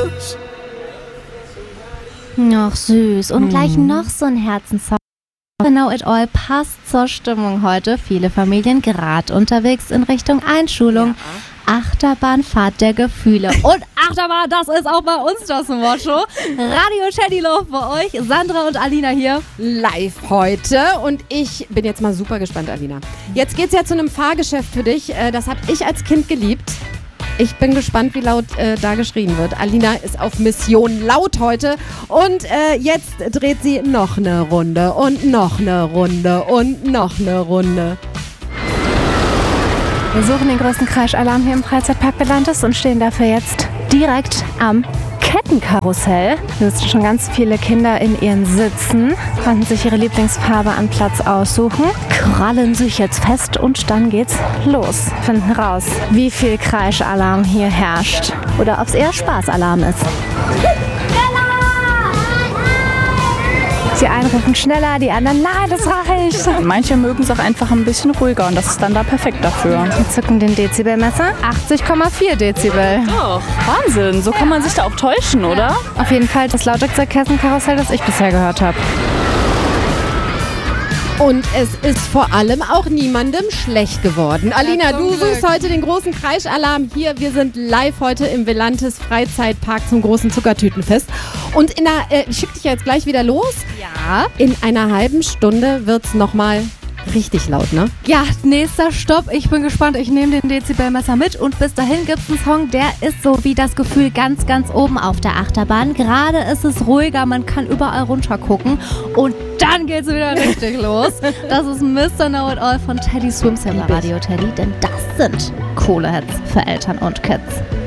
Herz. Ach süß. Und gleich noch so ein Herzenssong. Know It All passt zur Stimmung heute. Viele Familien gerade unterwegs in Richtung Einschulung. Achterbahnfahrt der Gefühle. Und Achterbahn, das ist auch bei uns das Motto. Radio Teddy Love bei euch. Sandra und Alina hier. Live heute. Und ich bin jetzt mal super gespannt, Alina. Jetzt geht's ja zu einem Fahrgeschäft für dich. Das habe ich als Kind geliebt. Ich bin gespannt, wie laut da geschrien wird. Alina ist auf Mission laut heute. Und jetzt dreht sie noch eine Runde und noch eine Runde und noch eine Runde. Wir suchen den größten Crashalarm hier im Freizeitpark Belantes und stehen dafür jetzt direkt am Kettenkarussell. Da sitzen schon ganz viele Kinder in ihren Sitzen, konnten sich ihre Lieblingsfarbe an Platz aussuchen, krallen sich jetzt fest und dann geht's los. Finden raus, wie viel Kreischalarm hier herrscht oder ob es eher Spaßalarm ist. Die einen rufen schneller, die anderen, nein, das reicht. Manche mögen es auch einfach ein bisschen ruhiger und das ist dann da perfekt dafür. Wir zücken den Dezibelmesser. 80,4 Dezibel. Doch, Wahnsinn. So kann man sich da auch täuschen, oder? Auf jeden Fall das lauteste Kettenkarussell, das ich bisher gehört habe. Und es ist vor allem auch niemandem schlecht geworden. Alina, du suchst heute den großen Kreischalarm hier. Wir sind live heute im Velantes Freizeitpark zum großen Zuckertütenfest. Und ich schicke dich jetzt gleich wieder los. Ja. In einer halben Stunde wird's nochmal richtig laut, ne? Ja, nächster Stopp. Ich bin gespannt. Ich nehme den Dezibelmesser mit und bis dahin gibt es einen Song, der ist so wie das Gefühl ganz, ganz oben auf der Achterbahn. Gerade ist es ruhiger, man kann überall runter gucken und dann geht's wieder richtig los. Das ist Mr. Know It All von Teddy Swims bei Radio Teddy, denn das sind coole Hits für Eltern und Kids.